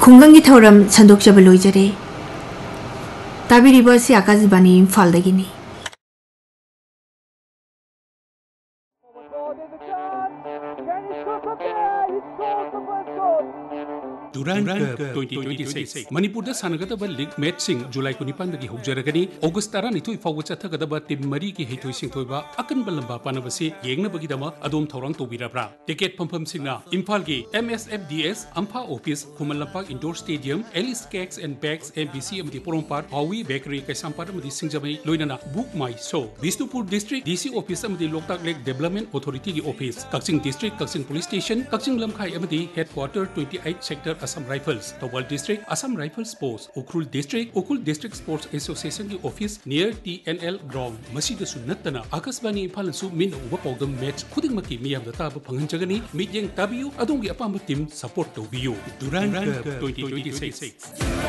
खुंगंगी थौरम संदोकजब लोइजरे ताबिरिबा से Akashvani इम्फालदगिनी Duran Cup 2026 Manipurda Sanagadaba League Matching July 19 Hogjaragani August 12 Fawa Chathagadaba Team Mari ki Hetoi Singthoiba Akan Balamba Panabasi Yengnabagidama Adom Thorang Tobirabra Ticket Pampam Singna Imphal gi MSFDS Ampha Office Khumalampak Indoor Stadium Alice Cakes and Bags MBC Amdi Porompar Hawi Bakery Kaisampar Amdi Singjamai Loinana Book My Show Bisnupur District DC Office Amdi Loktak Lake Development Authority ki Office Kaksing District Kaksing Police Station Kaksing Lamkhai Amdi Headquarter 28 Sector Assam Rifles, Tawal District, Assam Rifles Post, Ukrul District Sports Association की office near TNL Ground. मसीद सुन्नतना आकाशवाणी इम्फाल सु मिन उबा पौदम match खुदिंग मकी मियाम दता ब फंगनजगनी मियेंग ताबियु अदोंगी अपाम team support तौबियु. Duran Cup 2026